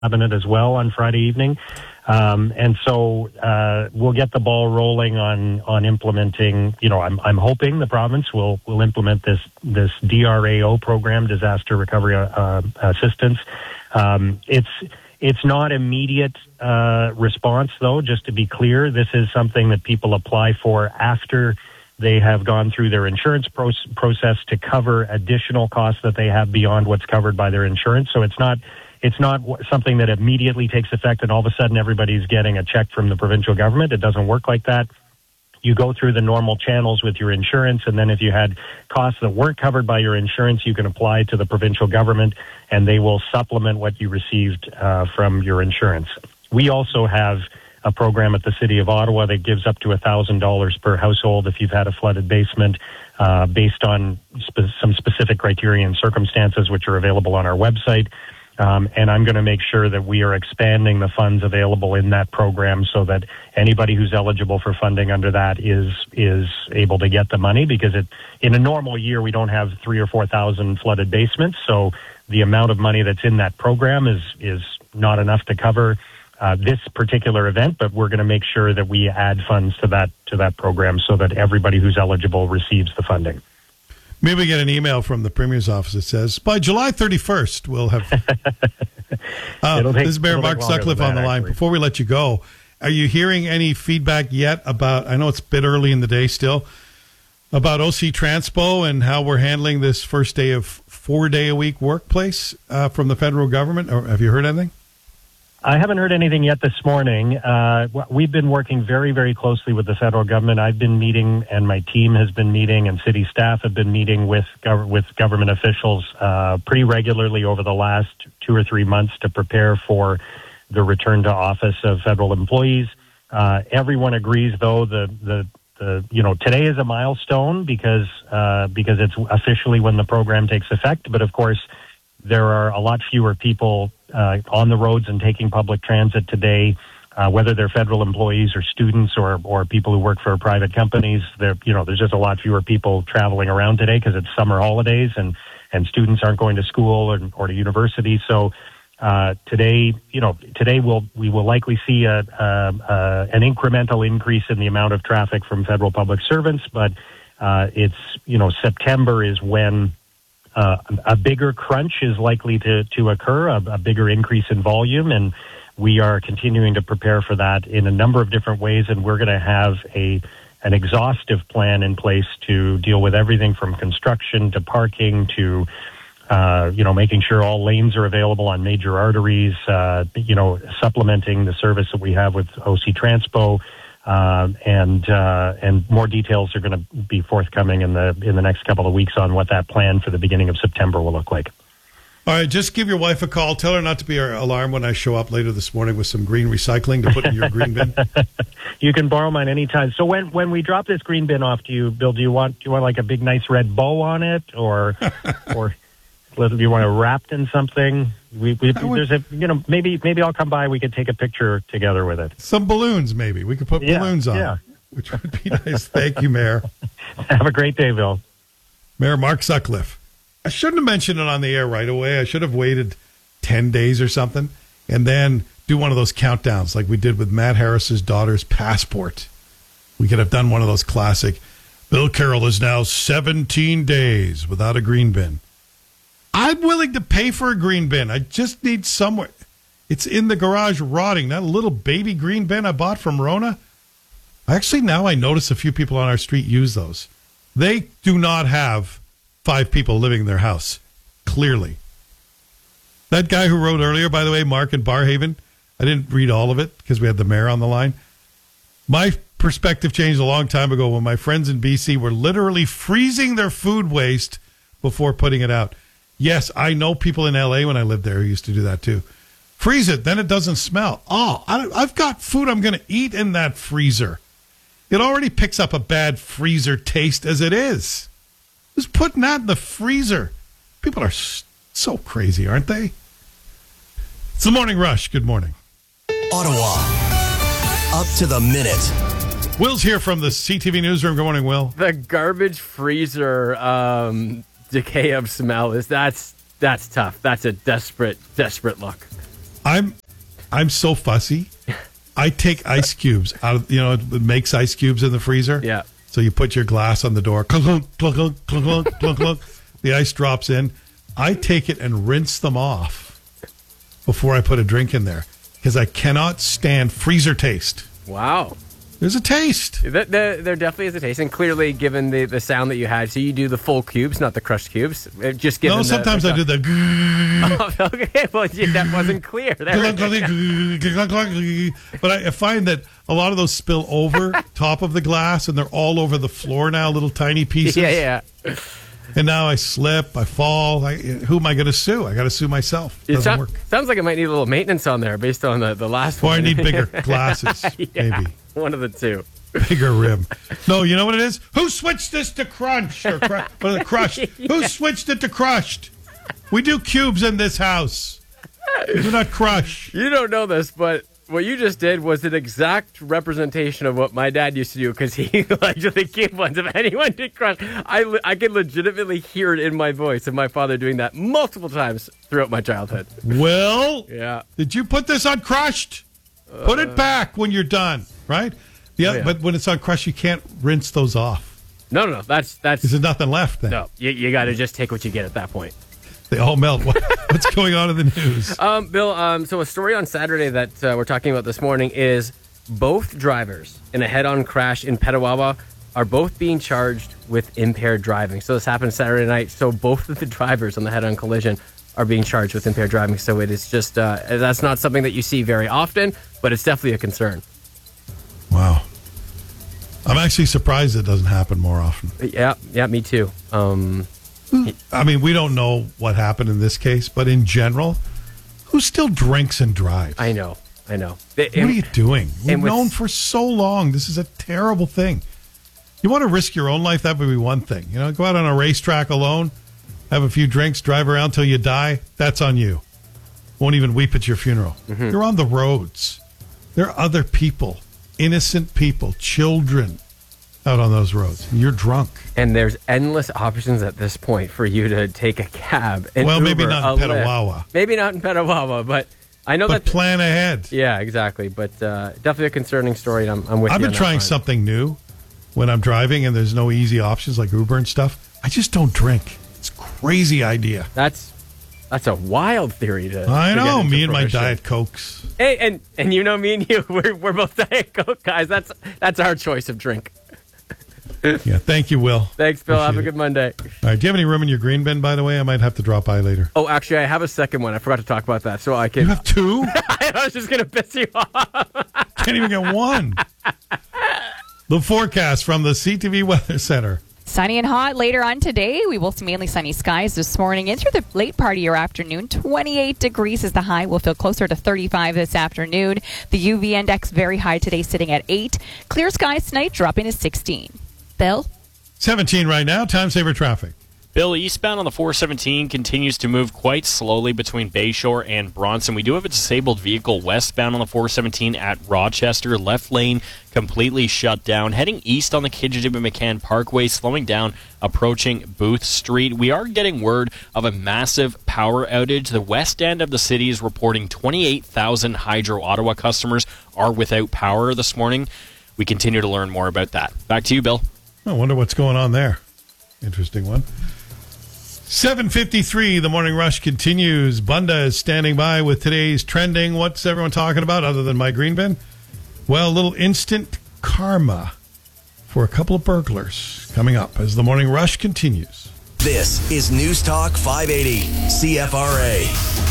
cabinet as well on Friday evening. And so we'll get the ball rolling on implementing. I'm hoping the province will implement this DRAO program, disaster recovery assistance. It's not immediate response, though. Just to be clear, this is something that people apply for after they have gone through their insurance process to cover additional costs that they have beyond what's covered by their insurance. So it's not something that immediately takes effect and all of a sudden everybody's getting a check from the provincial government. It doesn't work like that. You go through the normal channels with your insurance, and then if you had costs that weren't covered by your insurance, you can apply to the provincial government, and they will supplement what you received from your insurance. We also have a program at the City of Ottawa that gives up to $1,000 per household if you've had a flooded basement, based on some specific criteria and circumstances, which are available on our website. And I'm going to make sure that we are expanding the funds available in that program so that anybody who's eligible for funding under that is able to get the money, because in a normal year, we don't have 3,000 or 4,000 flooded basements. So the amount of money that's in that program is not enough to cover this particular event, but we're going to make sure that we add funds to that program so that everybody who's eligible receives the funding. Maybe we get an email from the Premier's office that says, by July 31st, we'll have... this is Mayor Mark Sutcliffe on the line. Actually, before we let you go, are you hearing any feedback yet about, I know it's a bit early in the day still, about OC Transpo and how we're handling this first day of 4-day-a-week workplace from the federal government? Or have you heard anything? I haven't heard anything yet this morning. We've been working very, very closely with the federal government. I've been meeting, and my team has been meeting, and city staff have been meeting with government officials pretty regularly over the last 2 or 3 months to prepare for the return to office of federal employees. Everyone agrees, though, today is a milestone because it's officially when the program takes effect. But of course, there are a lot fewer people on the roads and taking public transit today, whether they're federal employees or students or people who work for private companies. There's just a lot fewer people traveling around today because it's summer holidays and students aren't going to school or to university. So today we will likely see an incremental increase in the amount of traffic from federal public servants, but September is when a bigger crunch is likely to occur, a bigger increase in volume, and we are continuing to prepare for that in a number of different ways, and we're going to have an exhaustive plan in place to deal with everything from construction to parking to making sure all lanes are available on major arteries, supplementing the service that we have with OC Transpo. And more details are going to be forthcoming in the next couple of weeks on what that plan for the beginning of September will look like. All right, just give your wife a call. Tell her not to be alarmed when I show up later this morning with some green recycling to put in your green bin. You can borrow mine anytime. So when we drop this green bin off to you, Bill, do you want like a big nice red bow on it, or do you want it wrapped in something? Maybe I'll come by. We could take a picture together with it. Some balloons, maybe we could put balloons on, which would be nice. Thank you, Mayor. Have a great day, Bill. Mayor Mark Sutcliffe. I shouldn't have mentioned it on the air right away. I should have waited 10 days or something and then do one of those countdowns like we did with Matt Harris's daughter's passport. We could have done one of those classic. Bill Carroll is now 17 days without a green bin. I'm willing to pay for a green bin. I just need somewhere. It's in the garage rotting. That little baby green bin I bought from Rona. Actually, now I notice a few people on our street use those. They do not have 5 people living in their house, clearly. That guy who wrote earlier, by the way, Mark in Barhaven, I didn't read all of it because we had the mayor on the line. My perspective changed a long time ago when my friends in BC were literally freezing their food waste before putting it out. Yes, I know people in L.A. when I lived there who used to do that too. Freeze it, then it doesn't smell. Oh, I've got food I'm going to eat in that freezer. It already picks up a bad freezer taste as it is. Who's putting that in the freezer? People are so crazy, aren't they? It's the Morning Rush. Good morning. Ottawa, up to the minute. Will's here from the CTV Newsroom. Good morning, Will. The garbage freezer decay of smell that's tough. That's a desperate look. I'm so fussy. I take ice cubes out of, it makes ice cubes in the freezer. Yeah. So you put your glass on the door. Clunk, clunk, clunk, clunk, clunk, clunk, clunk, clunk. The ice drops in. I take it and rinse them off before I put a drink in there because I cannot stand freezer taste. Wow. There's a taste. There definitely is a taste, and clearly, given the sound that you had, so you do the full cubes, not the crushed cubes. Just given No, sometimes I do the. Oh, okay, well, that wasn't clear. But I find that a lot of those spill over top of the glass, and they're all over the floor now, little tiny pieces. Yeah. And now I slip, I fall. Who am I going to sue? I got to sue myself. It doesn't work. Sounds like it might need a little maintenance on there based on the last one. Or I need bigger glasses, maybe. One of the two. Bigger rim. No, you know what it is? Who switched this to crunch or crushed? Who switched it to crushed? We do cubes in this house. We do not crush. You don't know this, but what you just did was an exact representation of what my dad used to do because he liked the cube ones. If anyone did crush, I could legitimately hear it in my voice of my father doing that multiple times throughout my childhood. Well, yeah. Did you put this on crushed? Put it back when you're done, right? Yeah, but when it's on crushed, you can't rinse those off. No. That's there's nothing left then. No, you got to just take what you get at that point. They all melt. What's going on in the news? Bill, so a story on Saturday that we're talking about this morning is both drivers in a head-on crash in Petawawa are both being charged with impaired driving. So this happened Saturday night. So both of the drivers on the head-on collision are being charged with impaired driving. So it is just, that's not something that you see very often, but it's definitely a concern. Wow. I'm actually surprised it doesn't happen more often. Yeah, me too. I mean, we don't know what happened in this case, but in general, who still drinks and drives? I know. What are you doing? We've known for so long. This is a terrible thing. You want to risk your own life? That would be one thing. Go out on a racetrack alone, have a few drinks, drive around till you die. That's on you. Won't even weep at your funeral. Mm-hmm. You're on the roads. There are other people, innocent people, children out on those roads. You're drunk. And there's endless options at this point for you to take a cab. Maybe not in Petawawa. Maybe not in Petawawa, but I know that. But plan ahead. Yeah, exactly. But definitely a concerning story, and I'm with you. I've been trying something new when I'm driving and there's no easy options like Uber and stuff. I just don't drink. It's a crazy idea. That's a wild theory to. I know. Me and my Diet Cokes. Hey, and me and you, we're both Diet Coke guys. That's our choice of drink. Yeah, thank you, Will. Thanks, Bill. Have a good Monday. All right, do you have any room in your green bin, by the way? I might have to drop by later. Oh, actually, I have a second one. I forgot to talk about that, so I can. You have two? I was just going to piss you off. Can't even get one. The forecast from the CTV Weather Center. Sunny and hot later on today. We will see mainly sunny skies this morning into the late part of your afternoon. 28 degrees is the high. We'll feel closer to 35 this afternoon. The UV index very high today, sitting at 8. Clear skies tonight, dropping to 16. Bill? 17 right now. Time saver traffic. Bill, eastbound on the 417 continues to move quite slowly between Bayshore and Bronson. We do have a disabled vehicle westbound on the 417 at Rochester. Left lane completely shut down. Heading east on the Kijiji-McCann Parkway, slowing down, approaching Booth Street. We are getting word of a massive power outage. The west end of the city is reporting 28,000 Hydro Ottawa customers are without power this morning. We continue to learn more about that. Back to you, Bill. I wonder what's going on there. Interesting one. 7:53, the Morning Rush continues. Bunda is standing by with today's trending. What's everyone talking about other than my green bin? Well, a little instant karma for a couple of burglars coming up as the Morning Rush continues. This is News Talk 580, CFRA.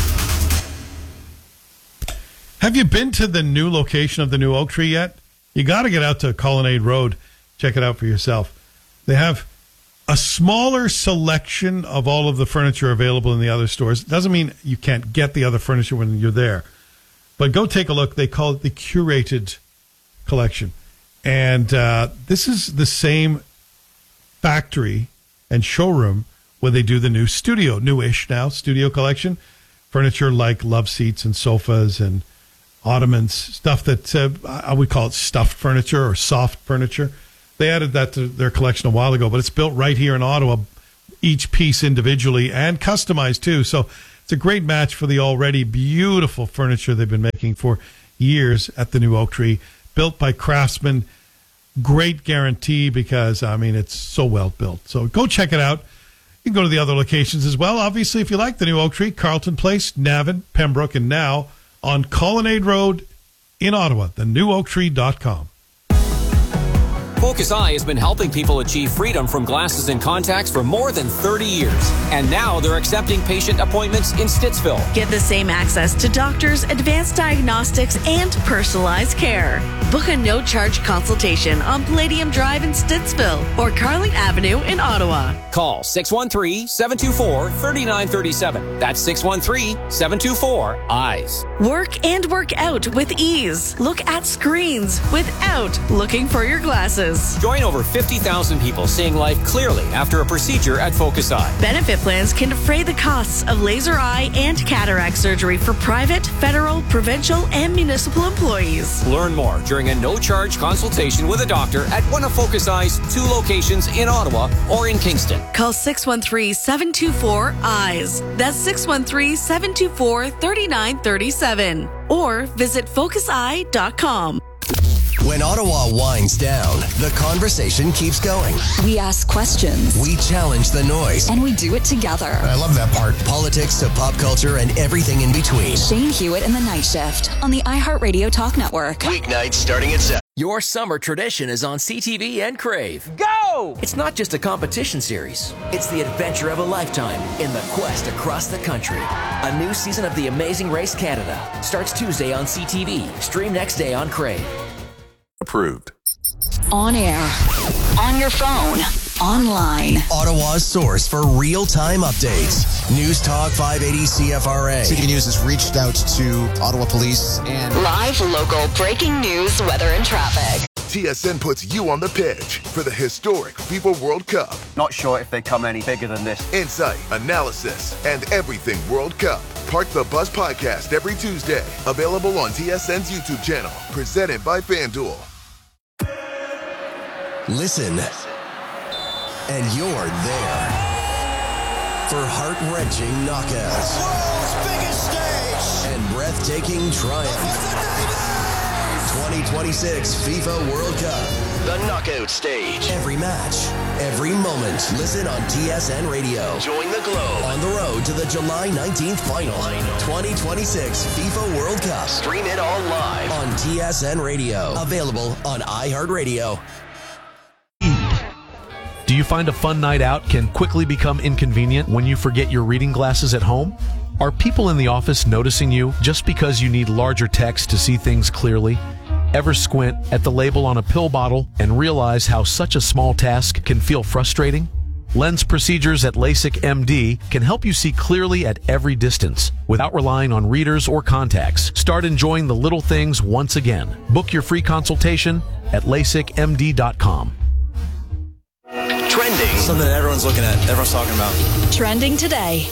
Have you been to the new location of the new Oak Tree yet? You got to get out to Colonnade Road. Check it out for yourself. They have a smaller selection of all of the furniture available in the other stores. It doesn't mean you can't get the other furniture when you're there. But go take a look. They call it the curated collection. And this is the same factory and showroom where they do the new studio, newish now, studio collection. Furniture like love seats and sofas and ottomans, stuff that I would call it stuffed furniture or soft furniture. They added that to their collection a while ago, but it's built right here in Ottawa, each piece individually and customized too. So it's It's a great match for the already beautiful furniture they've been making for years at the new Oak Tree, built by craftsmen. Great guarantee because, it's so well built. So go check it out. You can go to the other locations as well. Obviously, if you like the new Oak Tree, Carlton Place, Navan, Pembroke, and now on Colonnade Road in Ottawa, thenewoaktree.com. Focus Eye has been helping people achieve freedom from glasses and contacts for more than 30 years. And now they're accepting patient appointments in Stittsville. Get the same access to doctors, advanced diagnostics, and personalized care. Book a no-charge consultation on Palladium Drive in Stittsville or Carling Avenue in Ottawa. Call 613-724-3937. That's 613-724-EYES. Work and work out with ease. Look at screens without looking for your glasses. Join over 50,000 people seeing life clearly after a procedure at Focus Eye. Benefit plans can defray the costs of laser eye and cataract surgery for private, federal, provincial, and municipal employees. Learn more during a no-charge consultation with a doctor at one of Focus Eye's 2 locations in Ottawa or in Kingston. Call 613-724-EYES. That's 613-724-3937. Or visit focuseye.com. When Ottawa winds down, the conversation keeps going. We ask questions. We challenge the noise. And we do it together. I love that part. Politics to pop culture and everything in between. Shane Hewitt and the Night Shift on the iHeartRadio Talk Network. Weeknights starting at 7. Your summer tradition is on CTV and Crave. Go! It's not just a competition series. It's the adventure of a lifetime in the quest across the country. A new season of The Amazing Race Canada starts Tuesday on CTV. Stream next day on Crave. Approved. On air, on your phone, online. Ottawa's source for real-time updates. News Talk 580 CFRA. CTV News has reached out to Ottawa Police and live local breaking news, weather, and traffic. TSN puts you on the pitch for the historic FIFA World Cup. Not sure if they come any bigger than this. Insight, analysis, and everything World Cup. Park the Bus podcast every Tuesday. Available on TSN's YouTube channel. Presented by FanDuel. Listen, and you're there for heart-wrenching knockouts. The world's biggest stage. And breathtaking triumph. 2026 FIFA World Cup. The knockout stage. Every match, every moment. Listen on TSN Radio. Join the globe on the road to the July 19th final. 2026 FIFA World Cup. Stream it all live on TSN Radio. Available on iHeartRadio. Do you find a fun night out can quickly become inconvenient when you forget your reading glasses at home? Are people in the office noticing you just because you need larger text to see things clearly? Ever squint at the label on a pill bottle and realize how such a small task can feel frustrating? Lens procedures at LASIK MD can help you see clearly at every distance without relying on readers or contacts. Start enjoying the little things once again. Book your free consultation at LASIKMD.com. Trending. Something that everyone's looking at, everyone's talking about. Trending today.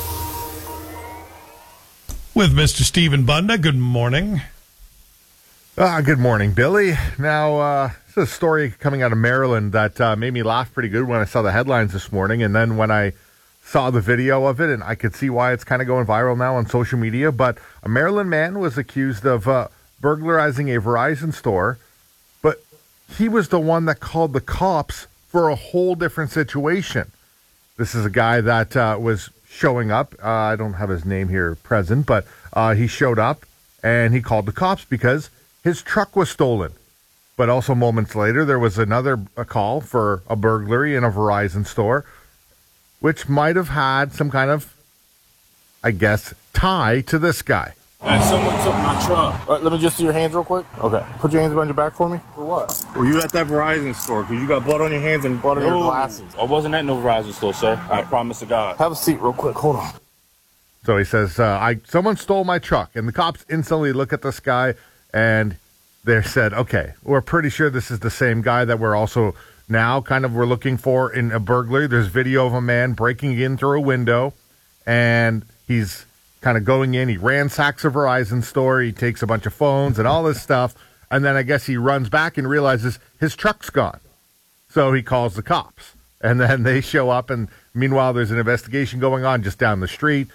With Mr. Stephen Bunda. Good morning. Good morning, Billy. Now, this is a story coming out of Maryland that made me laugh pretty good when I saw the headlines this morning, and then when I saw the video of it, and I could see why it's kind of going viral now on social media. But a Maryland man was accused of burglarizing a Verizon store, but he was the one that called the cops for a whole different situation. This is a guy that was showing up. I don't have his name here present, but he showed up and he called the cops because his truck was stolen. But also moments later, there was another call for a burglary in a Verizon store, which might have had some kind of, I guess, tie to this guy. Someone took my truck. Let me just see your hands real quick. Okay. Put your hands behind your back for me. For what? Were you at that Verizon store? Because you got blood on your hands and blood on your glasses. I wasn't at no Verizon store, sir. I promise to God. Have a seat real quick. Hold on. So he says, someone stole my truck. And the cops instantly look at this guy and they said, okay, we're pretty sure this is the same guy that we're also now we're looking for in a burglary. There's video of a man breaking in through a window and he's kind of going in. He ransacks a Verizon store. He takes a bunch of phones and all this stuff. And then I guess he runs back and realizes his truck's gone. So he calls the cops. And then they show up. And meanwhile, there's an investigation going on just down the street.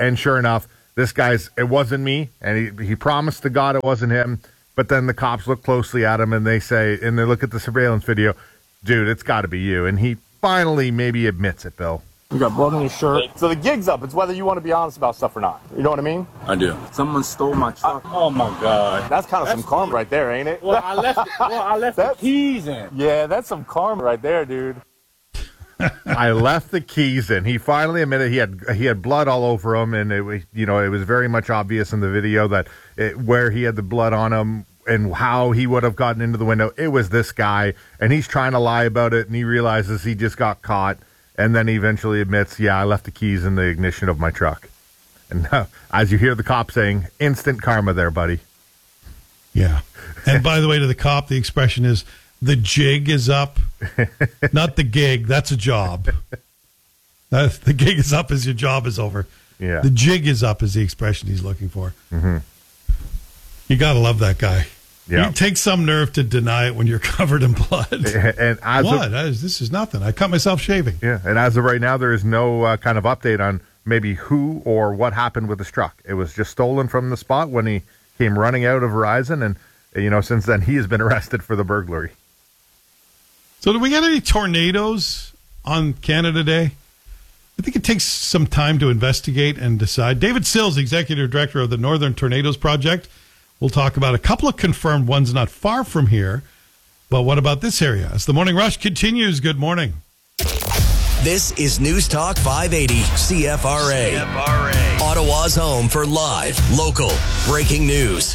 And sure enough, it wasn't me, and he promised to God it wasn't him. But then the cops look closely at him, and they look at the surveillance video, dude, it's got to be you. And he finally maybe admits it, Bill. You got blood on your shirt. So the gig's up. It's whether you want to be honest about stuff or not. You know what I mean? I do. Someone stole my truck. Oh my God. That's kind of some karma right there, ain't it? Well, I left the keys in. Yeah, that's some karma right there, dude. I left the keys in. He finally admitted he had blood all over him, and it was very much obvious in the video that where he had the blood on him and how he would have gotten into the window. It was this guy, and he's trying to lie about it, and he realizes he just got caught. And then he eventually admits, yeah, I left the keys in the ignition of my truck. And as you hear the cop saying, instant karma there, buddy. Yeah. And by the way, to the cop, the expression is, the jig is up. Not the gig. That's a job. The gig is up as your job is over. Yeah. The jig is up is the expression he's looking for. Mm-hmm. You got to love that guy. Yeah. It takes some nerve to deny it when you're covered in blood. And this is nothing. I cut myself shaving. Yeah, and as of right now, there is no kind of update on maybe who or what happened with this truck. It was just stolen from the spot when he came running out of Verizon, and since then he has been arrested for the burglary. So, do we get any tornadoes on Canada Day? I think it takes some time to investigate and decide. David Sills, executive director of the Northern Tornadoes Project. We'll talk about a couple of confirmed ones not far from here. But what about this area? As the Morning Rush continues, good morning. This is News Talk 580 CFRA. Ottawa's home for live, local, breaking news.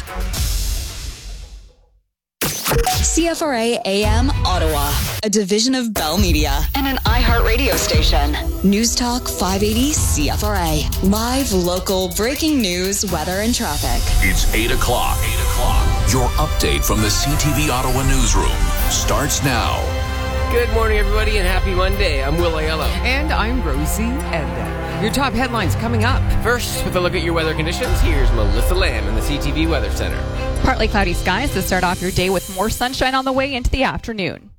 CFRA AM Ottawa, a division of Bell Media and an iHeartRadio station. News Talk 580 CFRA. Live, local, breaking news, weather, and traffic. It's 8 o'clock. Your update from the CTV Ottawa newsroom starts now. Good morning, everybody, and happy Monday. I'm Will Aiello. And I'm Rosie Edda. Your top headlines coming up. First, with a look at your weather conditions, here's Melissa Lamb in the CTV Weather Center. Partly cloudy skies to start off your day with more sunshine on the way into the afternoon.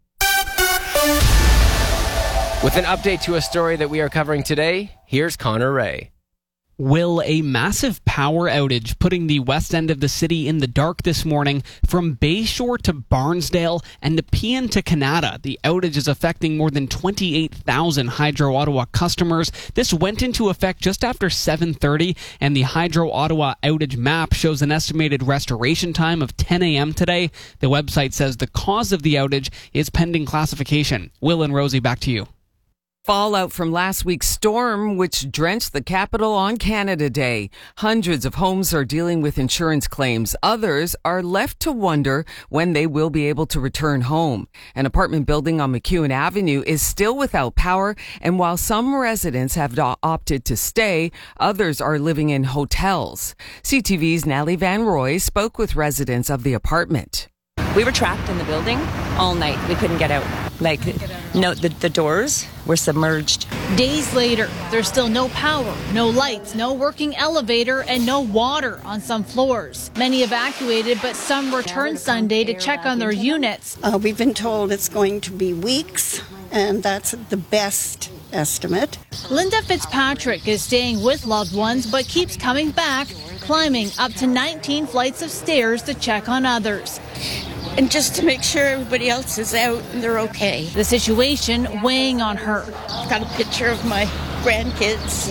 With an update to a story that we are covering today, here's Connor Ray. Will, a massive power outage putting the west end of the city in the dark this morning from Bayshore to Barnsdale and Nepean to Canada. The outage is affecting more than 28,000 Hydro Ottawa customers. This went into effect just after 7:30, and the Hydro Ottawa outage map shows an estimated restoration time of 10 a.m. today. The website says the cause of the outage is pending classification. Will and Rosie, back to you. Fallout from last week's storm, which drenched the capital on Canada Day. Hundreds of homes are dealing with insurance claims. Others are left to wonder when they will be able to return home. An apartment building on McEwen Avenue is still without power, and while some residents have opted to stay, others are living in hotels. CTV's Natalie Van Roy spoke with residents of the apartment. We were trapped in the building all night. We couldn't get out. The doors were submerged. Days later, there's still no power, no lights, no working elevator, and no water on some floors. Many evacuated, but some returned Sunday to check on their units. We've been told it's going to be weeks, and that's the best estimate. Linda Fitzpatrick is staying with loved ones, but keeps coming back, climbing up to 19 flights of stairs to check on others. And just to make sure everybody else is out and they're okay. The situation weighing on her. I've got a picture of my grandkids.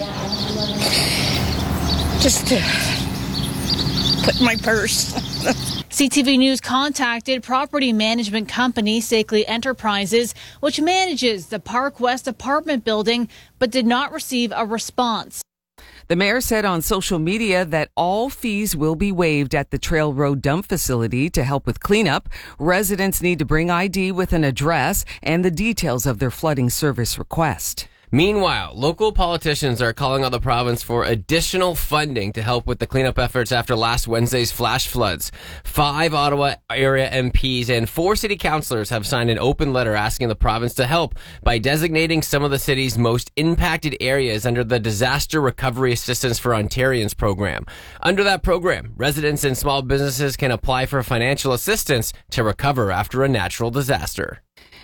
Just to put in my purse. CTV News contacted property management company Sakeley Enterprises, which manages the Park West apartment building, but did not receive a response. The mayor said on social media that all fees will be waived at the Trail Road dump facility to help with cleanup. Residents need to bring ID with an address and the details of their flooding service request. Meanwhile, local politicians are calling on the province for additional funding to help with the cleanup efforts after last Wednesday's flash floods. 5 Ottawa area MPs and 4 city councillors have signed an open letter asking the province to help by designating some of the city's most impacted areas under the Disaster Recovery Assistance for Ontarians program. Under that program, residents and small businesses can apply for financial assistance to recover after a natural disaster.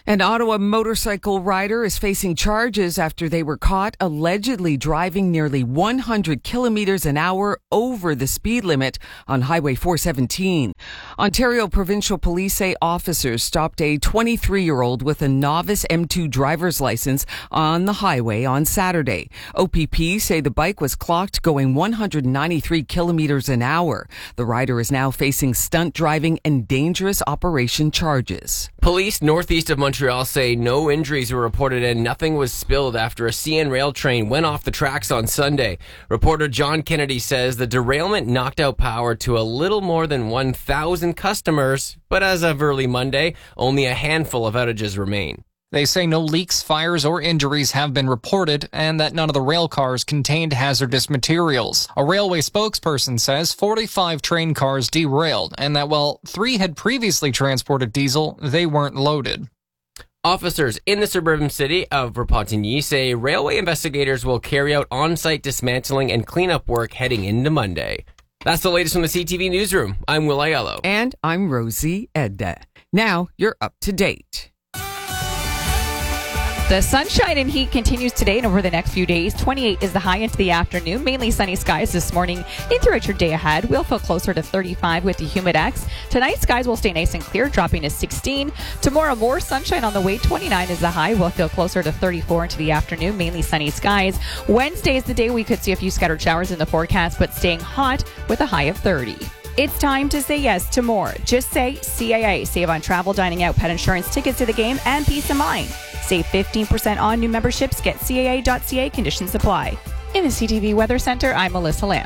An Ottawa motorcycle rider is facing charges after they were caught allegedly driving nearly 100 kilometers an hour over the speed limit on Highway 417. Ontario Provincial Police say officers stopped a 23-year-old with a novice M2 driver's license on the highway on Saturday. OPP say the bike was clocked going 193 kilometers an hour. The rider is now facing stunt driving and dangerous operation charges. Police northeast of Montreal say no injuries were reported and nothing was spilled after a CN rail train went off the tracks on Sunday. Reporter John Kennedy says the derailment knocked out power to a little more than 1,000 customers, but as of early Monday, only a handful of outages remain. They say no leaks, fires, or injuries have been reported and that none of the rail cars contained hazardous materials. A railway spokesperson says 45 train cars derailed and that while 3 had previously transported diesel, they weren't loaded. Officers in the suburban city of Repentigny say railway investigators will carry out on-site dismantling and cleanup work heading into Monday. That's the latest from the CTV Newsroom. I'm Will Aiello. And I'm Rosie Edda. Now you're up to date. The sunshine and heat continues today and over the next few days. 28 is the high into the afternoon. Mainly sunny skies this morning and throughout your day ahead. We'll feel closer to 35 with the Humidex. Tonight, skies will stay nice and clear, dropping to 16. Tomorrow, more sunshine on the way. 29 is the high. We'll feel closer to 34 into the afternoon. Mainly sunny skies. Wednesday is the day we could see a few scattered showers in the forecast, but staying hot with a high of 30. It's time to say yes to more. Just say CAA. Save on travel, dining out, pet insurance, tickets to the game, and peace of mind. Save 15% on new memberships. Get CAA.ca. Conditions apply. In the CTV Weather Center, I'm Melissa Lamb.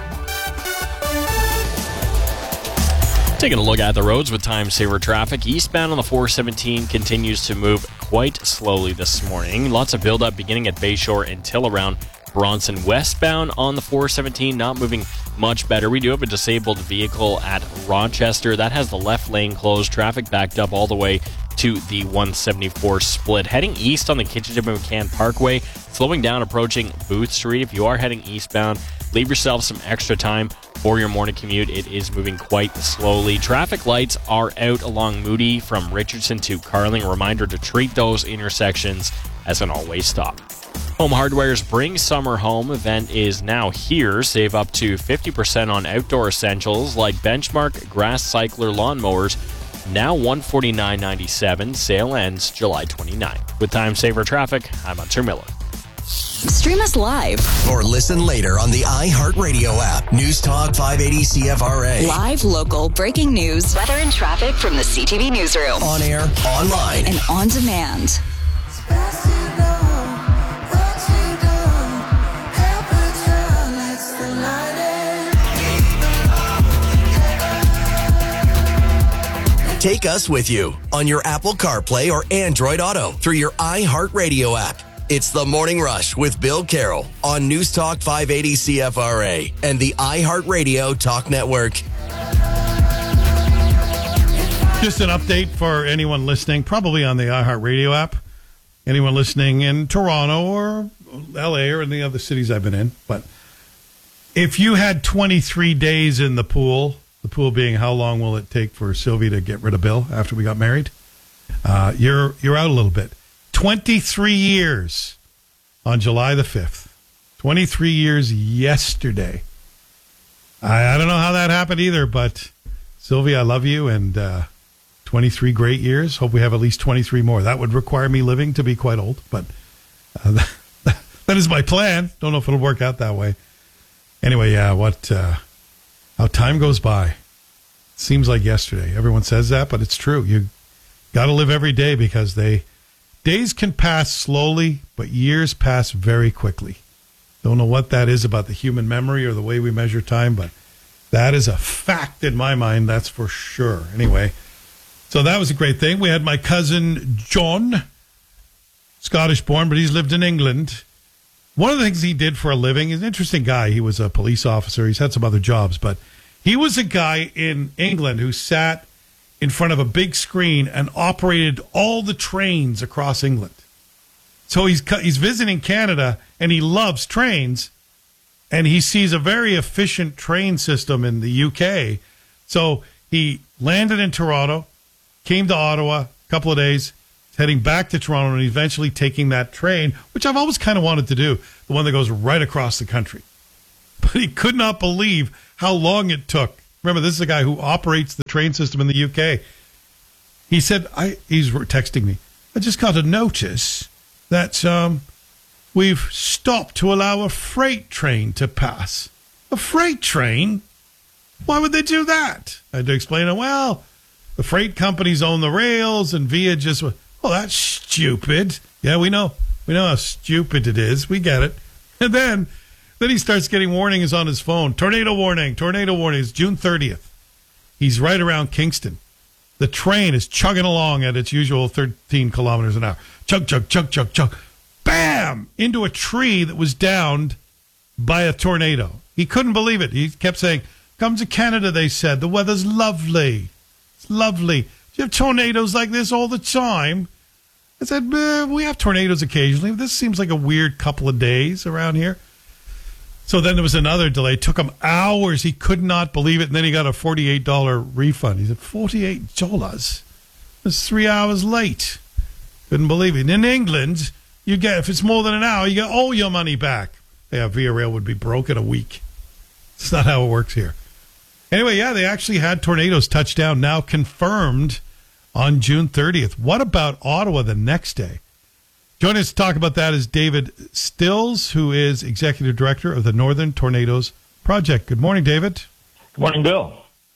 Taking a look at the roads with time-saver traffic. Eastbound on the 417 continues to move quite slowly this morning. Lots of buildup beginning at Bayshore until around Bronson. Westbound on the 417, not moving much better. We do have a disabled vehicle at Rochester. That has the left lane closed. Traffic backed up all the way to the 174 split. Heading east on the Kitchener-McCann Parkway, slowing down approaching Booth Street. If you are heading eastbound, leave yourself some extra time for your morning commute. It is moving quite slowly. Traffic lights are out along Moody from Richardson to Carling. A reminder to treat those intersections as an all-way stop. Home Hardware's Bring Summer Home event is now here. Save up to 50% on outdoor essentials like Benchmark Grass Cycler lawnmowers. Now $149.97. Sale ends July 29th. With time saver traffic, I'm Hunter Miller. Stream us live or listen later on the iHeartRadio app. News Talk 580 CFRA. Live, local, breaking news, weather and traffic from the CTV Newsroom. On air, online, and on demand. Take us with you on your Apple CarPlay or Android Auto through your iHeartRadio app. It's The Morning Rush with Bill Carroll on News Talk 580 CFRA and the iHeartRadio Talk Network. Just an update for anyone listening, probably on the iHeartRadio app. Anyone listening in Toronto or LA or any other cities I've been in. But if you had 23 days in the pool being how long will it take for Sylvie to get rid of Bill after we got married, you're out a little bit. 23 years on July the 5th. 23 years yesterday. I don't know how that happened either, but Sylvie, I love you, and 23 great years. Hope we have at least 23 more. That would require me living to be quite old, but that is my plan. Don't know if it'll work out that way. Anyway, yeah, how time goes by. Seems like yesterday. Everyone says that, but it's true. You got to live every day because days can pass slowly, but years pass very quickly. Don't know what that is about the human memory or the way we measure time, but that is a fact in my mind, that's for sure. Anyway, so that was a great thing. We had my cousin John, Scottish born, but he's lived in England. One of the things he did for a living, he's an interesting guy. He was a police officer. He's had some other jobs, but he was a guy in England who sat in front of a big screen and operated all the trains across England. So he's visiting Canada, and he loves trains, and he sees a very efficient train system in the UK. So he landed in Toronto, came to Ottawa a couple of days, He's heading back to Toronto and eventually taking that train, which I've always kind of wanted to do, the one that goes right across the country. But he could not believe how long it took. Remember, this is a guy who operates the train system in the UK. He said, he's texting me, I just got a notice that we've stopped to allow a freight train to pass. A freight train? Why would they do that? I had to explain it. Well, the freight companies own the rails, and Via just went, oh, that's stupid. Yeah, we know. We know how stupid it is. We get it. And then he starts getting warnings on his phone. Tornado warning, tornado warning. It's June 30th. He's right around Kingston. The train is chugging along at its usual 13 kilometers an hour. Chug, chug, chug, chug, chug. Bam! Into a tree that was downed by a tornado. He couldn't believe it. He kept saying, come to Canada, they said. The weather's lovely. It's lovely. Do you have tornadoes like this all the time? I said, we have tornadoes occasionally. This seems like a weird couple of days around here. So then there was another delay. It took him hours. He could not believe it. And then he got a $48 refund. He said, $48? That's 3 hours late. Couldn't believe it. In England, you get, if it's more than an hour, you get all your money back. Yeah, Via Rail would be broke in a week. It's not how it works here. Anyway, yeah, they actually had tornadoes touch down, now confirmed on June 30th. What about Ottawa the next day? Joining us to talk about that is David Stills, who is Executive Director of the Northern Tornadoes Project. Good morning, David. Good morning, Bill.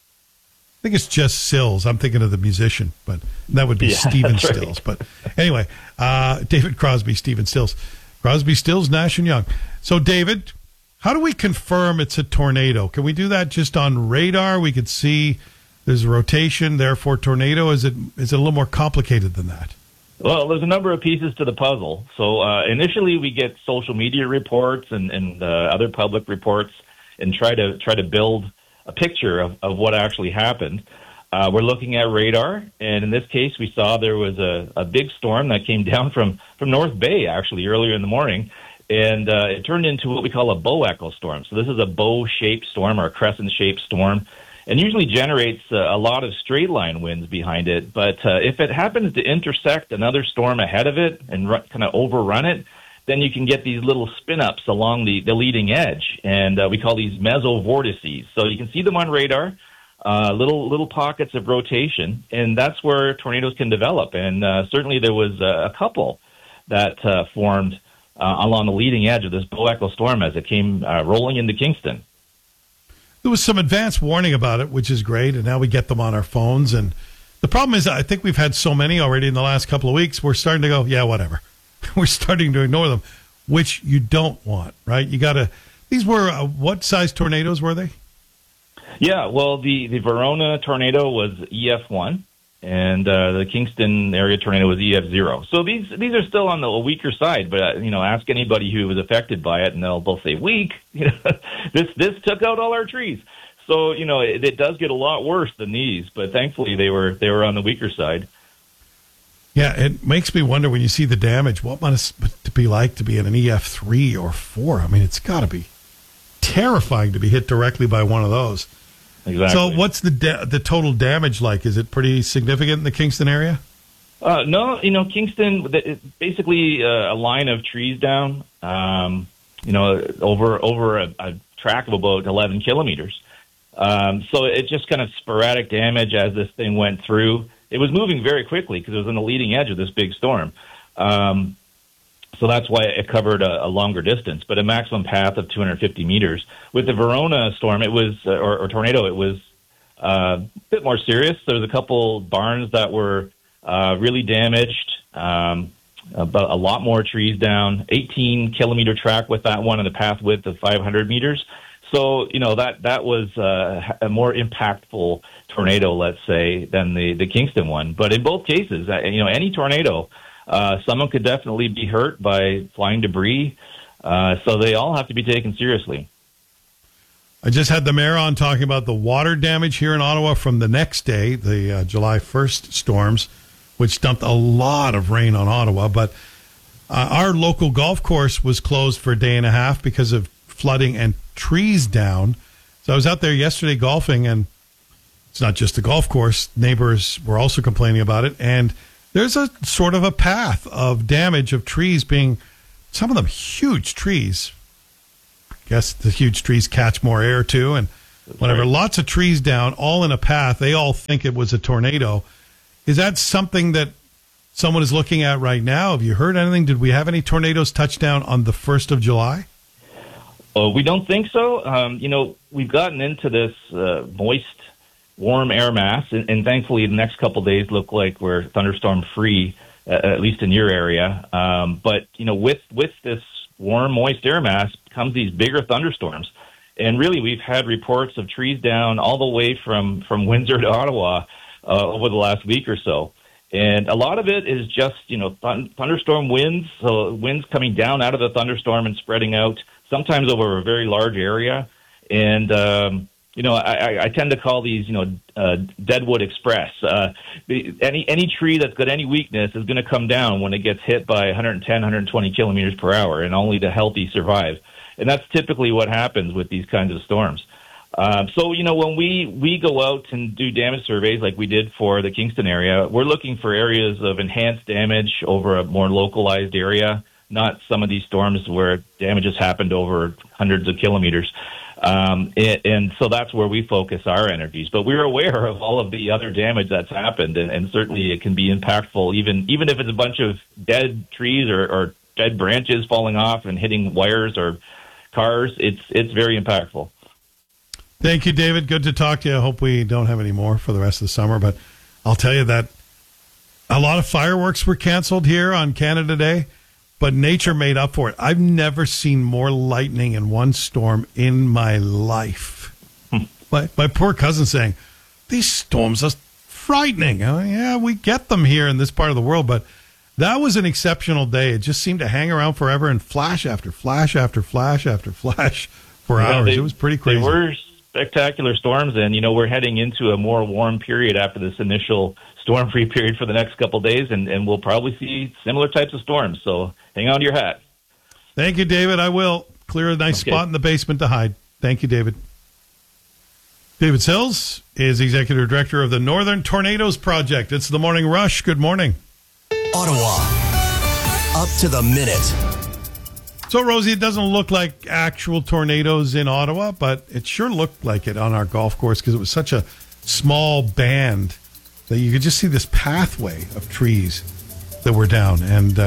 I think it's just Stills. I'm thinking of the musician, but that would be Stephen Stills. Right. But anyway, David Crosby, Stephen Stills. Crosby, Stills, Nash and Young. So, David, how do we confirm it's a tornado? Can we do that just on radar? We could see there's a rotation, therefore tornado. Is it a little more complicated than that? Well, there's a number of pieces to the puzzle. So initially we get social media reports and other public reports and try to build a picture of what actually happened. We're looking at radar, and in this case we saw there was a big storm that came down from North Bay actually earlier in the morning, and it turned into what we call a bow echo storm. So this is a bow-shaped storm or a crescent-shaped storm, and usually generates a lot of straight line winds behind it. But if it happens to intersect another storm ahead of it and kind of overrun it, then you can get these little spin-ups along the leading edge, and we call these mesovortices. So you can see them on radar, little pockets of rotation, and that's where tornadoes can develop. And certainly there was a couple that formed along the leading edge of this bow echo storm as it came rolling into Kingston. There was some advance warning about it, which is great, and now we get them on our phones. And the problem is, I think we've had so many already in the last couple of weeks, we're starting to go, yeah, whatever. We're starting to ignore them, which you don't want, right? You got to. These were what size tornadoes were they? Yeah, well, the Verona tornado was EF1, and the Kingston area tornado was EF0. So these are still on the weaker side, but ask anybody who was affected by it, and they'll both say weak. This took out all our trees. So it does get a lot worse than these, but thankfully they were on the weaker side. Yeah, it makes me wonder when you see the damage, what must it be like to be in an EF3 or 4? I mean, it's got to be terrifying to be hit directly by one of those. Exactly. So what's the total damage like? Is it pretty significant in the Kingston area? No, Kingston, basically a line of trees down, over a track of about 11 kilometers. So it just kind of sporadic damage as this thing went through. It was moving very quickly because it was on the leading edge of this big storm. So that's why it covered a longer distance, but a maximum path of 250 meters. With the Verona storm, it was, or tornado, it was a bit more serious. There was a couple barns that were really damaged, about a lot more trees down, 18-kilometer track with that one and a path width of 500 meters. So, that was a more impactful tornado, let's say, than the Kingston one. But in both cases, any tornado, someone could definitely be hurt by flying debris. So they all have to be taken seriously. I just had the mayor on talking about the water damage here in Ottawa from the next day, the July 1st storms, which dumped a lot of rain on Ottawa. But our local golf course was closed for a day and a half because of flooding and trees down. So I was out there yesterday golfing, and it's not just the golf course. Neighbors were also complaining about it, and there's a sort of a path of damage of trees being, some of them huge trees. I guess the huge trees catch more air too, and whatever. Right. Lots of trees down, all in a path. They all think it was a tornado. Is that something that someone is looking at right now? Have you heard anything? Did we have any tornadoes touch down on the 1st of July? We don't think so. We've gotten into this moist, warm air mass, and thankfully the next couple of days look like we're thunderstorm free, at least in your area. But with this warm, moist air mass comes these bigger thunderstorms. And really, we've had reports of trees down all the way from Windsor to Ottawa over the last week or so. And a lot of it is just, thunderstorm winds, so winds coming down out of the thunderstorm and spreading out, sometimes over a very large area. And, I tend to call these, Deadwood Express. Any tree that's got any weakness is going to come down when it gets hit by 110, 120 kilometers per hour, and only the healthy survive. And that's typically what happens with these kinds of storms. So, when we go out and do damage surveys like we did for the Kingston area, we're looking for areas of enhanced damage over a more localized area, not some of these storms where damage has happened over hundreds of kilometers. And so that's where we focus our energies. But we're aware of all of the other damage that's happened, and certainly it can be impactful, even if it's a bunch of dead trees or dead branches falling off and hitting wires or cars. It's very impactful. Thank you, David. Good to talk to you. I hope we don't have any more for the rest of the summer, but I'll tell you that a lot of fireworks were canceled here on Canada Day, but nature made up for it. I've never seen more lightning in one storm in my life. My poor cousin saying, these storms are frightening. Yeah, we get them here in this part of the world, but that was an exceptional day. It just seemed to hang around forever and flash after flash after flash after flash for hours. It was pretty crazy. They were spectacular storms, and we're heading into a more warm period after this initial storm-free period for the next couple of days, and we'll probably see similar types of storms. So hang on to your hat. Thank you, David. I will clear a nice spot in the basement to hide. Thank you, David. David Sills is Executive Director of the Northern Tornadoes Project. It's the Morning Rush. Good morning. Ottawa, up to the minute. So, Rosie, it doesn't look like actual tornadoes in Ottawa, but it sure looked like it on our golf course because it was such a small band that you could just see this pathway of trees that were down. And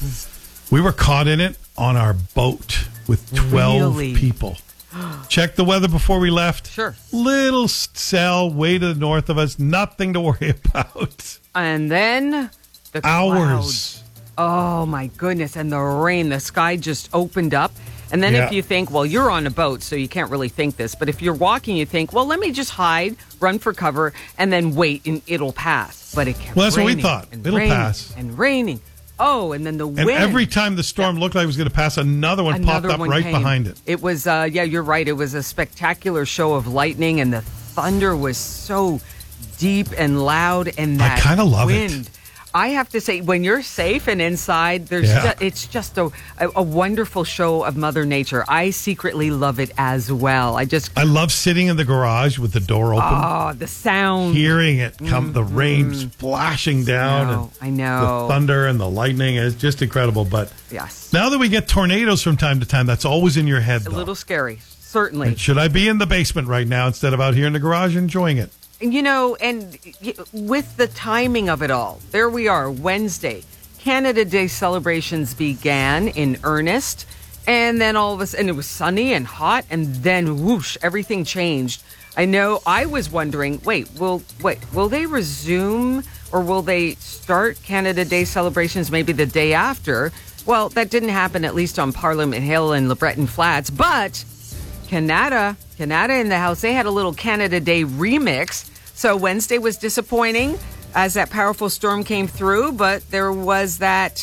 we were caught in it on our boat with 12 people. Check the weather before we left. Sure. Little cell way to the north of us. Nothing to worry about. And then the hours. Clouds. Oh, my goodness. And the rain, the sky just opened up. And then if you think, well, you're on a boat, so you can't really think this. But if you're walking, you think, well, let me just hide, run for cover, and then wait, and it'll pass. But it kept Well, that's raining, what we thought. It'll pass. And raining. Oh, and then the wind. And every time the storm looked like it was going to pass, another one popped up right behind it. It was, you're right. It was a spectacular show of lightning, and the thunder was so deep and loud, and that I kind of love wind. it. I have to say, when you're safe and inside, it's just a wonderful show of Mother Nature. I secretly love it as well. I love sitting in the garage with the door open. Oh, the sound. Hearing it come, the rain splashing down. I know. The thunder and the lightning is just incredible. But yes, now that we get tornadoes from time to time, that's always in your head, though. A little scary, certainly. And should I be in the basement right now instead of out here in the garage enjoying it? And with the timing of it all, there we are, Wednesday. Canada Day celebrations began in earnest, and then all of a sudden it was sunny and hot, and then whoosh, everything changed. I know I was wondering, will they resume or will they start Canada Day celebrations maybe the day after? Well, that didn't happen, at least on Parliament Hill and LeBreton Flats, but Canada in the house, they had a little Canada Day remix. So Wednesday was disappointing as that powerful storm came through, but there was that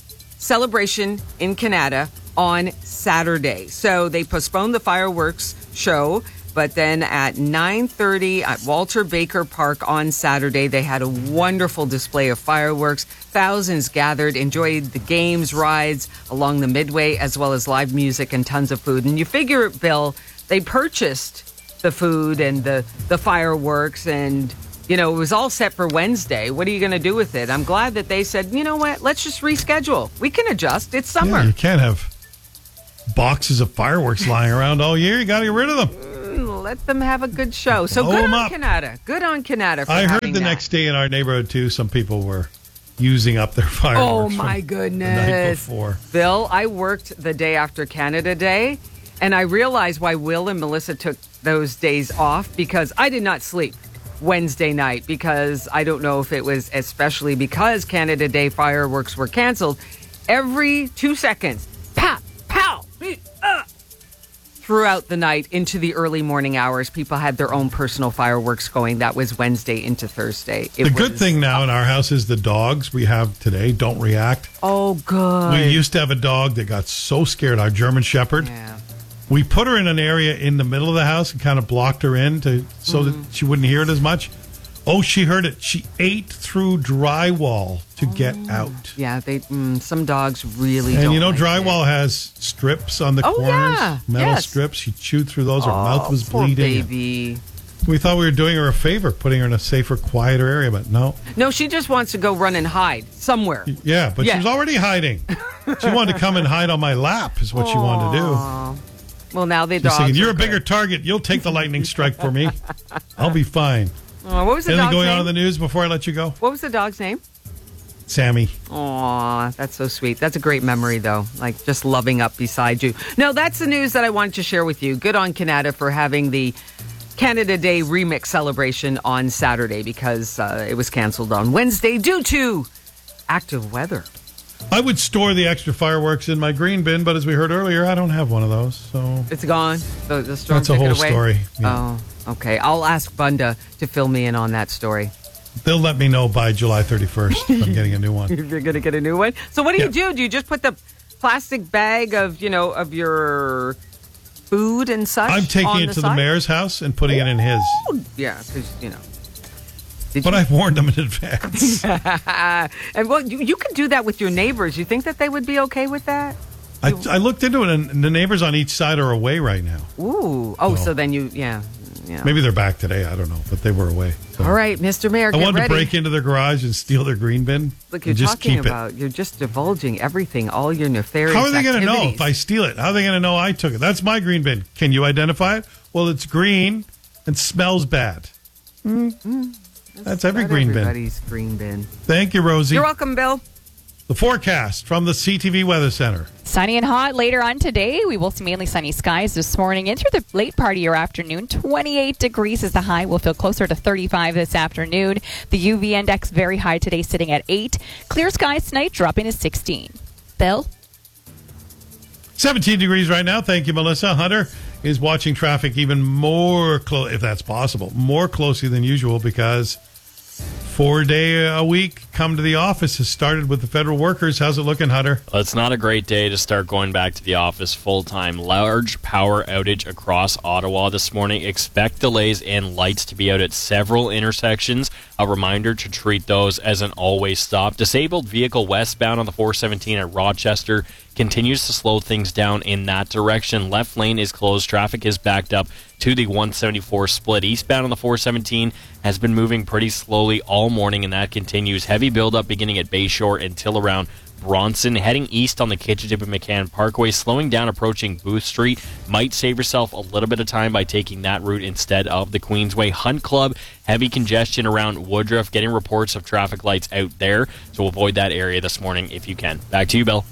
celebration in Canada on Saturday. So they postponed the fireworks show, but then at 9:30 at Walter Baker Park on Saturday, they had a wonderful display of fireworks. Thousands gathered, enjoyed the games, rides along the Midway, as well as live music and tons of food. And you figure, Bill, they purchased the food and the fireworks, and it was all set for Wednesday. What are you going to do with it? I'm glad that they said, you know what, let's just reschedule. We can adjust. It's summer. Yeah, you can't have boxes of fireworks lying around all year. You got to get rid of them. Let them have a good show. So Blow good them on up. Canada. Good on Canada for I heard having the that. next day in our neighborhood, too, some people were using up their fireworks. Oh, my from goodness. The night before. Bill, I worked the day after Canada Day, and I realized why Will and Melissa took those days off, because I did not sleep Wednesday night, because I don't know if it was especially because Canada Day fireworks were canceled. Every 2 seconds, pop, pow, throughout the night into the early morning hours, people had their own personal fireworks going. That was Wednesday into Thursday. The good thing now in our house is the dogs we have today don't react. Oh, good. We used to have a dog that got so scared, our German Shepherd. Yeah. We put her in an area in the middle of the house and kind of blocked her in so that she wouldn't hear it as much. Oh, she heard it. She ate through drywall to get out. Yeah, some dogs really And don't. you know, like drywall has strips on the corners, yeah. metal Yes. strips. She chewed through those. Her mouth was poor bleeding. baby. We thought we were doing her a favor, putting her in a safer, quieter area, but no. No, she just wants to go run and hide somewhere. Yeah, but she was already hiding. She wanted to come and hide on my lap is what she wanted to do. Well, now the She's dogs. thinking, you're are a bigger target. You'll take the lightning strike for me. I'll be fine. What was the Anything dog's going name? on in the news before I let you go? What was the dog's name? Sammy. Aw, that's so sweet. That's a great memory, though. Like just loving up beside you. No, that's the news that I wanted to share with you. Good on Canada for having the Canada Day remix celebration on Saturday, because it was canceled on Wednesday due to active weather. I would store the extra fireworks in my green bin, but as we heard earlier, I don't have one of those. So It's gone. The storm That's a took whole it away? story. Yeah. Oh, okay. I'll ask Bunda to fill me in on that story. They'll let me know by July 31st if I'm getting a new one. You're going to get a new one. So what do you do? Do you just put the plastic bag of your food and such? I'm taking on it the to side? the mayor's house and putting it in his. Yeah, because But I warned them in advance. and well, you could do that with your neighbors. You think that they would be okay with that? I looked into it, and the neighbors on each side are away right now. Ooh. Oh, so then yeah. Maybe they're back today. I don't know, but they were away. So. All right, Mr. Mayor, I get wanted ready. to break into their garage and steal their green bin. Look, you're and just talking keep about, you're just divulging everything, all your nefarious How are they going to know activities. if I steal it? How are they going to know I took it? That's my green bin. Can you identify it? Well, it's green and smells bad. That's every Not green bin. everybody's green bin. Thank you, Rosie. You're welcome, Bill. The forecast from the CTV Weather Center. Sunny and hot later on today. We will see mainly sunny skies this morning into the late part of your afternoon. 28 degrees is the high. We'll feel closer to 35 this afternoon. The UV index very high today, sitting at 8. Clear skies tonight, dropping to 16. Bill? 17 degrees right now. Thank you, Melissa. Hunter is watching traffic even more close, if that's possible, more closely than usual, because 4-day a week come to the office has started with the federal workers. How's it looking, Hunter? Well, it's not a great day to start going back to the office full-time. Large power outage across Ottawa this morning. Expect delays and lights to be out at several intersections. A reminder to treat those as an always stop. Disabled vehicle westbound on the 417 at Rochester continues to slow things down in that direction. Left lane is closed. Traffic is backed up to the 174 split. Eastbound on the 417 has been moving pretty slowly all morning, and that continues. Heavy buildup beginning at Bayshore until around Bronson. Heading east on the Kitchitip and McCann Parkway, slowing down approaching Booth Street. Might save yourself a little bit of time by taking that route instead of the Queensway. Hunt Club, heavy congestion around Woodruff. Getting reports of traffic lights out there, so avoid that area this morning if you can. Back to you, Bill.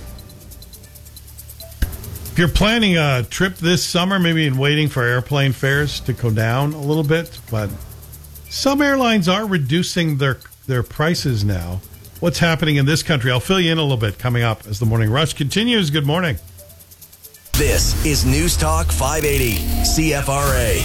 If you're planning a trip this summer, maybe in waiting for airplane fares to go down a little bit, but some airlines are reducing their prices now. What's happening in this country? I'll fill you in a little bit coming up as the Morning Rush continues. Good morning. This is News Talk 580, CFRA.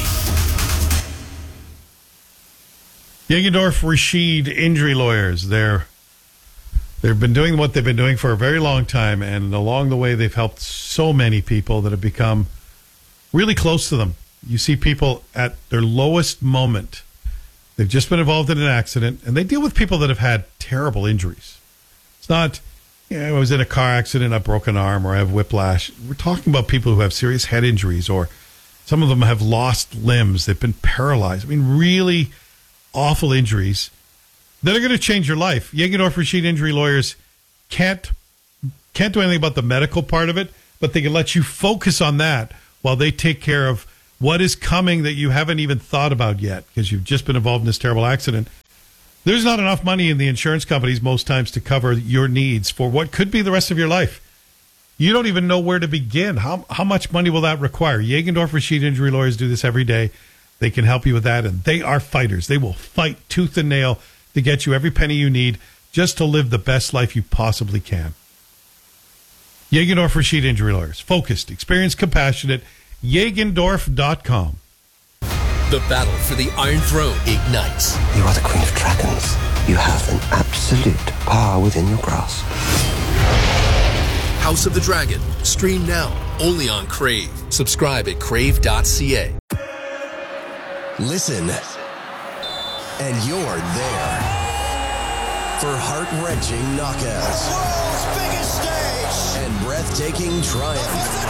Jägerdorf Rashid injury lawyers. They've been doing what they've been doing for a very long time, and along the way they've helped so many people that have become really close to them. You see people at their lowest moment. They've just been involved in an accident, and they deal with people that have had terrible injuries. It's not, I was in a car accident, I broke an arm, or I have whiplash. We're talking about people who have serious head injuries, or some of them have lost limbs. They've been paralyzed. I mean, really awful injuries that are going to change your life. Jägendorf Rashid Injury Lawyers can't do anything about the medical part of it, but they can let you focus on that while they take care of what is coming that you haven't even thought about yet because you've just been involved in this terrible accident. There's not enough money in the insurance companies most times to cover your needs for what could be the rest of your life. You don't even know where to begin. How much money will that require? Jägendorf Rashid Injury Lawyers do this every day. They can help you with that, and they are fighters. They will fight tooth and nail to get you every penny you need just to live the best life you possibly can. Jägendorf Rashid Injury Lawyers. Focused, experienced, compassionate. Jägendorf.com. The battle for the Iron Throne ignites. You are the Queen of Dragons. You have an absolute power within your grasp. House of the Dragon. Stream now, only on Crave. Subscribe at crave.ca. Listen, and you're there for heart-wrenching knockouts, the world's biggest stage, and breathtaking triumph.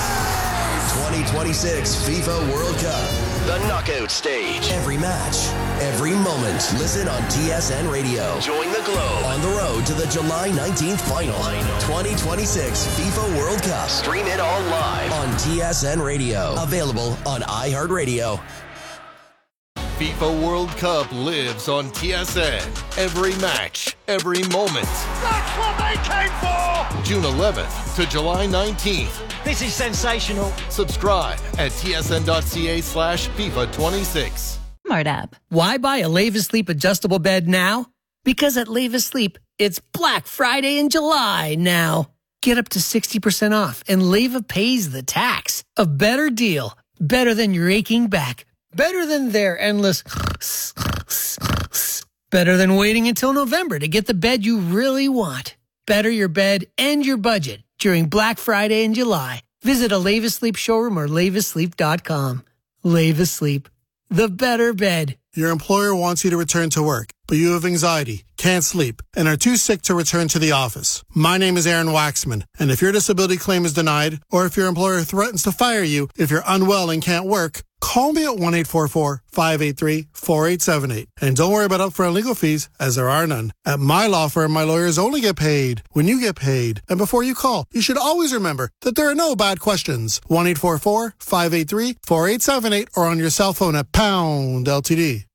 2026 FIFA World Cup, the knockout stage. Every match, every moment. Listen on TSN Radio. Join the Globe on the road to the July 19th final. 2026 FIFA World Cup. Stream it all live on TSN Radio. Available on iHeartRadio. FIFA World Cup lives on TSN. Every match, every moment. That's what they came for! June 11th to July 19th. This is sensational. Subscribe at tsn.ca/FIFA26. Smart app. Why buy a Leva Sleep adjustable bed now? Because at Leva Sleep, it's Black Friday in July now. Get up to 60% off and Leva pays the tax. A better deal. Better than your aching back. Better than their endless better than waiting until November to get the bed you really want. Better your bed and your budget during Black Friday in July. Visit a Leva Sleep showroom or levasleep.com. Leva Sleep, the better bed. Your employer wants you to return to work, but you have anxiety, can't sleep, and are too sick to return to the office. My name is Aaron Waxman, and if your disability claim is denied, or if your employer threatens to fire you if you're unwell and can't work, call me at 1-844-583-4878. And don't worry about upfront legal fees, as there are none. At my law firm, my lawyers only get paid when you get paid. And before you call, you should always remember that there are no bad questions. 1-844-583-4878 or on your cell phone at #LTD.